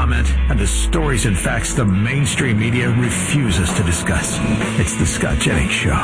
comment, and the stories and facts the mainstream media refuses to discuss. It's the Scott Jennings Show.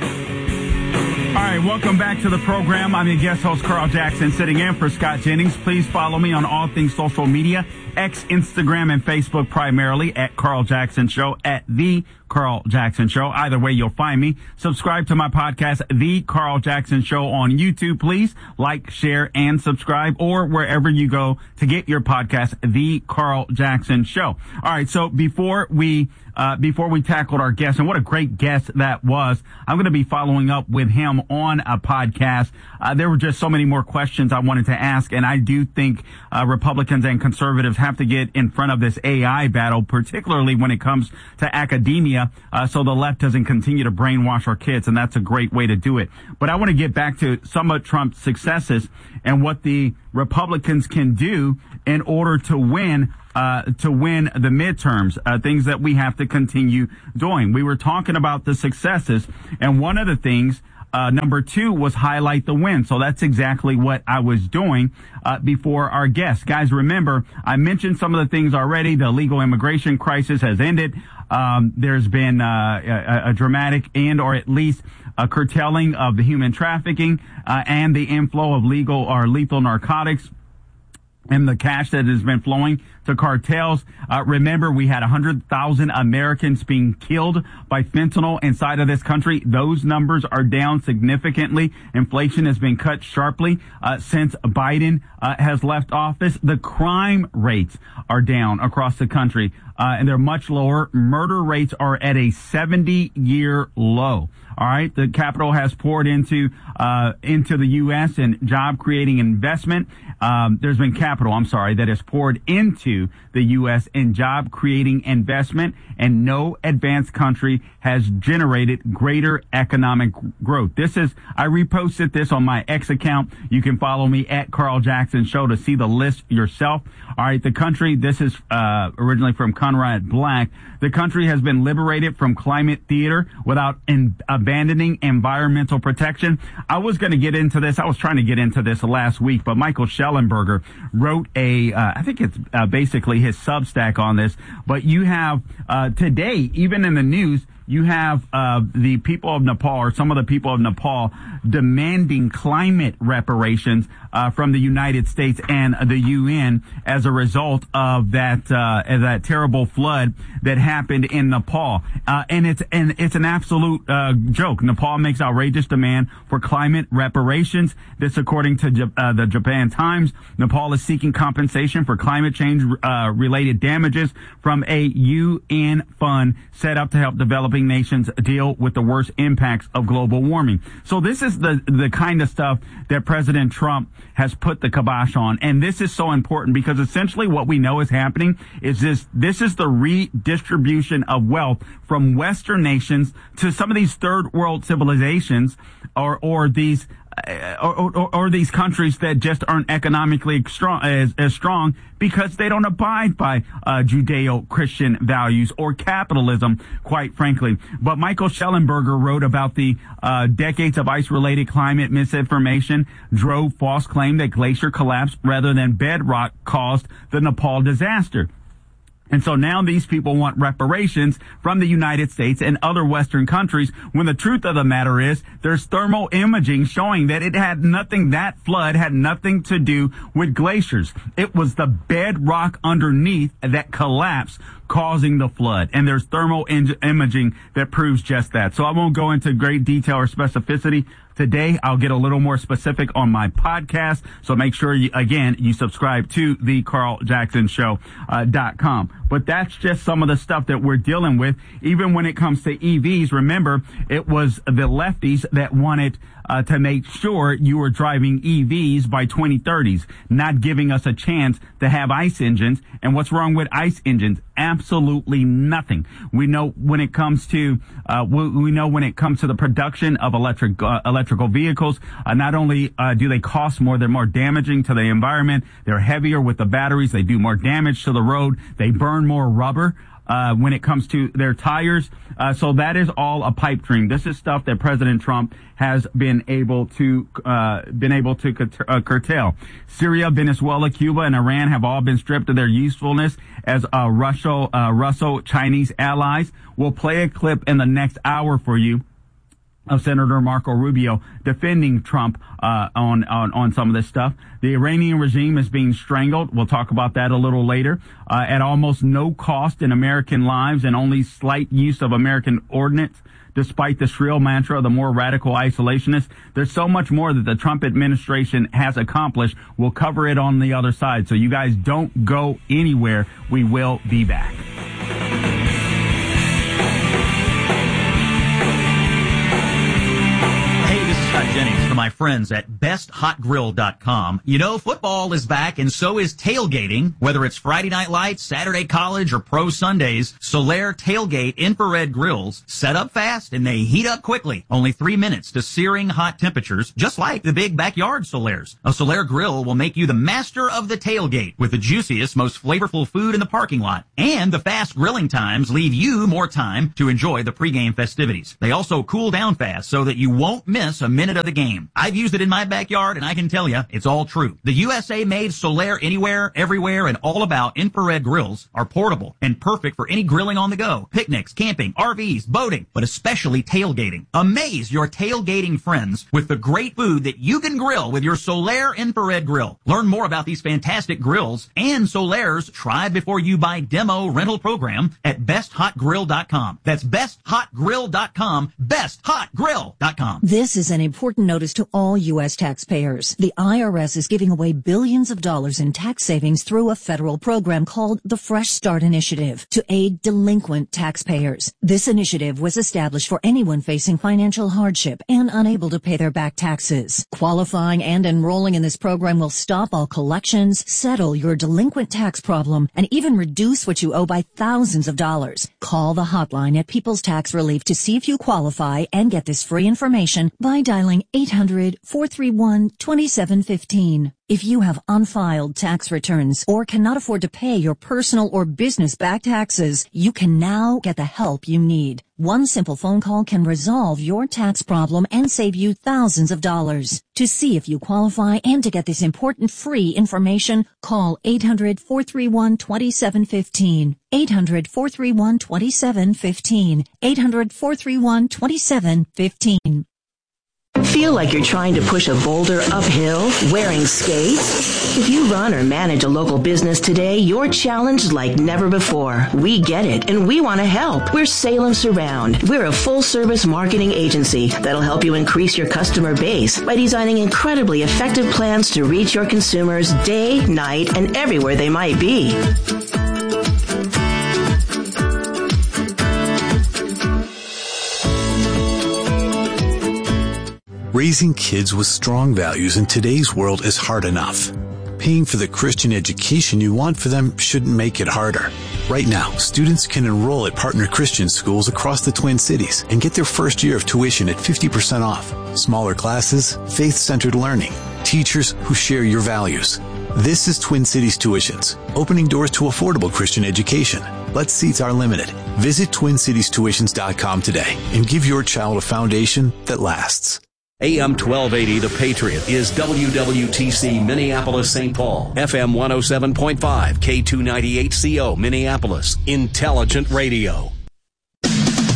All right, welcome back to the program. I'm your guest host, Carl Jackson, sitting in for Scott Jennings. Please follow me on all things social media, X, Instagram, and Facebook primarily, at Carl Jackson Show, at The Carl Jackson Show. Either way, you'll find me. Subscribe to my podcast, The Carl Jackson Show, on YouTube. Please like, share, and subscribe, or wherever you go to get your podcast, The Carl Jackson Show. All right, so before we tackled our guest, and what a great guest that was, I'm going to be following up with him on a podcast. There were just so many more questions I wanted to ask, and I do think Republicans and conservatives have to get in front of this AI battle, particularly when it comes to academia, so the left doesn't continue to brainwash our kids, and that's a great way to do it. But I want to get back to some of Trump's successes and what the Republicans can do in order to win the midterms, things that we have to continue doing. We were talking about the successes, and one of the things, number 2, was highlight the win. So that's exactly what I was doing before our guest. Guys, remember, I mentioned some of the things already. The illegal immigration crisis has ended. There's been a dramatic and or at least a curtailing of the human trafficking and the inflow of legal or lethal narcotics and the cash that has been flowing to cartels. Remember, we had 100,000 Americans being killed by fentanyl inside of this country. Those numbers are down significantly. Inflation has been cut sharply since Biden has left office. The crime rates are down across the country, and they're much lower. Murder rates are at a 70-year low. All right, the capital has poured into the U.S. and job-creating investment. There's been capital, that has poured into the U.S. in job-creating investment, and no advanced country has generated greater economic growth. I reposted this on my X account. You can follow me at Carl Jackson Show to see the list yourself. All right, the country, this is originally from Conrad Black. The country has been liberated from climate theater without abandoning environmental protection. I was going to get into this. I was trying to get into this last week, but Michael Schellenberger wrote I think it's basically his Substack on this. But you have today, even in the news, you have the people of Nepal, or some of the people of Nepal, demanding climate reparations from the United States and the UN as a result of that terrible flood that happened in Nepal. And it's an absolute joke. Nepal makes outrageous demand for climate reparations. This, according to the Japan Times. Nepal is seeking compensation for climate change related damages from a UN fund set up to help developing nations deal with the worst impacts of global warming. So this is the kind of stuff that President Trump has put the kibosh on. And this is so important because essentially what we know is happening is this is the redistribution of wealth from Western nations to some of these third world civilizations or these countries that just aren't economically as strong because they don't abide by Judeo-Christian values or capitalism, quite frankly. But Michael Schellenberger wrote about the decades of ice-related climate misinformation drove false claim that glacier collapse rather than bedrock caused the Nepal disaster. And so now these people want reparations from the United States and other Western countries when the truth of the matter is there's thermal imaging showing that that flood had nothing to do with glaciers. It was the bedrock underneath that collapsed causing the flood. And there's thermal imaging that proves just that. So I won't go into great detail or specificity today. I'll get a little more specific on my podcast. So make sure you subscribe to the CarlJacksonShow.com. But that's just some of the stuff that we're dealing with. Even when it comes to EVs, remember, it was the lefties that wanted to make sure you were driving EVs by 2030s, not giving us a chance to have ICE engines. And what's wrong with ICE engines? Absolutely nothing. We know when it comes to the production of electrical vehicles, not only do they cost more, they're more damaging to the environment. They're heavier with the batteries. They do more damage to the road. They burn more rubber. when it comes to their tires. So that is all a pipe dream. This is stuff that President Trump has been able to curtail. Syria, Venezuela, Cuba, and Iran have all been stripped of their usefulness as Russo-Chinese allies. We'll play a clip in the next hour for you of Senator Marco Rubio defending Trump on some of this stuff. The Iranian regime is being strangled. We'll talk about that a little later. At almost no cost in American lives and only slight use of American ordnance, despite the shrill mantra of the more radical isolationists. There's so much more that the Trump administration has accomplished. We'll cover it on the other side. So you guys don't go anywhere. We will be back. Scott Jennings for my friends at BestHotGrill.com. You know, football is back and so is tailgating. Whether it's Friday Night Lights, Saturday College, or Pro Sundays, Solaire Tailgate infrared grills set up fast and they heat up quickly. Only 3 minutes to searing hot temperatures, just like the big backyard Solaires. A Solaire grill will make you the master of the tailgate with the juiciest, most flavorful food in the parking lot. And the fast grilling times leave you more time to enjoy the pregame festivities. They also cool down fast so that you won't miss a minute of the game. I've used it in my backyard and I can tell you it's all true. The USA-made Solaire Anywhere, Everywhere, and All About infrared grills are portable and perfect for any grilling on the go, picnics, camping, RVs, boating, but especially tailgating. Amaze your tailgating friends with the great food that you can grill with your Solaire infrared grill. Learn more about these fantastic grills and Solaire's try before you buy demo rental program at BestHotGrill.com. That's BestHotGrill.com, BestHotGrill.com. This is an important notice to all U.S. taxpayers. The IRS is giving away billions of dollars in tax savings through a federal program called the Fresh Start Initiative to aid delinquent taxpayers. This initiative was established for anyone facing financial hardship and unable to pay their back taxes. Qualifying and enrolling in this program will stop all collections, settle your delinquent tax problem, and even reduce what you owe by thousands of dollars. Call the hotline at People's Tax Relief to see if you qualify and get this free information by dialing 800-431-2715. If you have unfiled tax returns or cannot afford to pay your personal or business back taxes, you can now get the help you need. One simple phone call can resolve your tax problem and save you thousands of dollars. To see if you qualify and to get this important free information, call 800-431-2715. 800-431-2715. 800-431-2715. Feel like you're trying to push a boulder uphill wearing skates? If you run or manage a local business today, you're challenged like never before. We get it, and we want to help. We're Salem Surround. We're a full-service marketing agency that'll help you increase your customer base by designing incredibly effective plans to reach your consumers day, night, and everywhere they might be. Raising kids with strong values in today's world is hard enough. Paying for the Christian education you want for them shouldn't make it harder. Right now, students can enroll at partner Christian schools across the Twin Cities and get their first year of tuition at 50% off. Smaller classes, faith-centered learning, teachers who share your values. This is Twin Cities Tuitions, opening doors to affordable Christian education. But seats are limited. Visit TwinCitiesTuitions.com today and give your child a foundation that lasts. AM 1280, The Patriot, is WWTC Minneapolis, St. Paul. FM 107.5, K298CO, Minneapolis. Intelligent Radio. With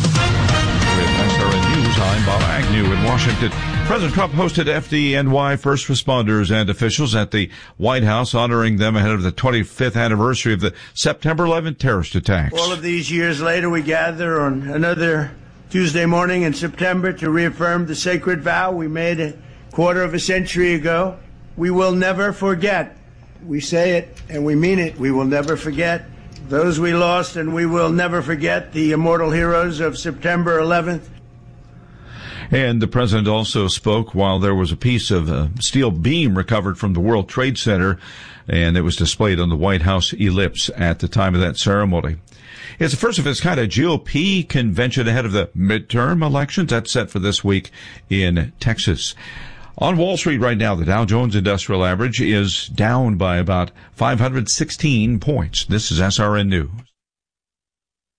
SRN News, I'm Bob Agnew in Washington. President Trump hosted FDNY first responders and officials at the White House, honoring them ahead of the 25th anniversary of the September 11th terrorist attacks. All of these years later, we gather on another Tuesday morning in September to reaffirm the sacred vow we made a quarter of a century ago. We will never forget. We say it and we mean it. We will never forget those we lost, and we will never forget the immortal heroes of September 11th. And the president also spoke while there was a piece of steel beam recovered from the World Trade Center, and it was displayed on the White House ellipse at the time of that ceremony. It's the first of its kind of GOP convention ahead of the midterm elections. That's set for this week in Texas. On Wall Street right now, the Dow Jones Industrial Average is down by about 516 points. This is SRN News.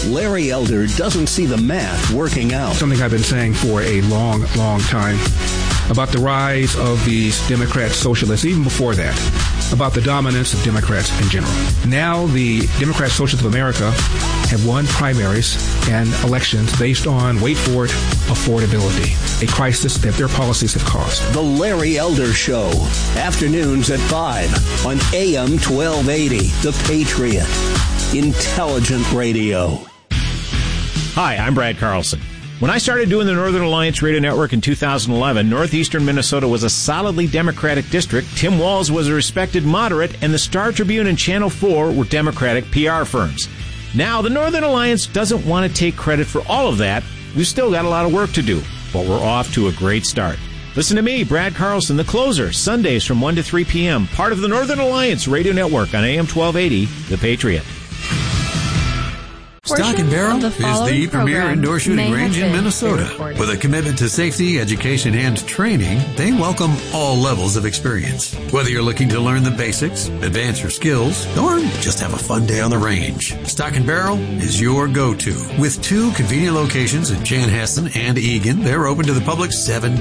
Larry Elder doesn't see the math working out. Something I've been saying for a long time about the rise of these Democrat socialists, even before that, about the dominance of Democrats in general. Now the Democrat Socialists of America have won primaries and elections based on, wait for it, affordability, a crisis that their policies have caused. The Larry Elder Show, afternoons at 5 on AM 1280, The Patriot. Intelligent Radio. Hi, I'm Brad Carlson. When I started doing the Northern Alliance Radio Network in 2011, northeastern Minnesota was a solidly Democratic district. Tim Walz was a respected moderate, and the Star Tribune and Channel 4 were Democratic PR firms. Now, the Northern Alliance doesn't want to take credit for all of that. We've still got a lot of work to do, but we're off to a great start. Listen to me, Brad Carlson, the closer, Sundays from 1 to 3 p.m., part of the Northern Alliance Radio Network on AM 1280, The Patriot. Stock and Barrel is the premier indoor shooting range in Minnesota. With a commitment to safety, education, and training, they welcome all levels of experience. Whether you're looking to learn the basics, advance your skills, or just have a fun day on the range, Stock and Barrel is your go-to. With 2 convenient locations in Chanhassen and Eagan, they're open to the public 7